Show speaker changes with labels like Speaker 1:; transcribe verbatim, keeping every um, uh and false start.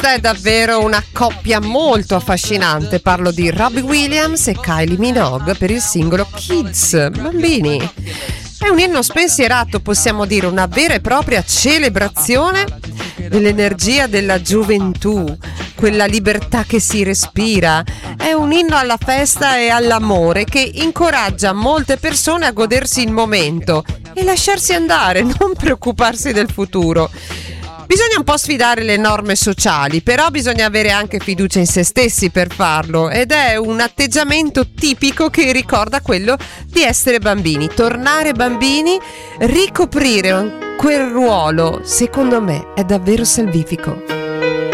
Speaker 1: Questa è davvero una coppia molto affascinante. Parlo di Robbie Williams e Kylie Minogue per il singolo Kids, bambini. È un inno spensierato, possiamo dire, una vera e propria celebrazione dell'energia della gioventù, quella libertà che si respira. È un inno alla festa e all'amore che incoraggia molte persone a godersi il momento e lasciarsi andare, non preoccuparsi del futuro. Bisogna un po' sfidare le norme sociali, però bisogna avere anche fiducia in se stessi per farlo, ed è un atteggiamento tipico che ricorda quello di essere bambini, tornare bambini, ricoprire quel ruolo, secondo me è davvero salvifico.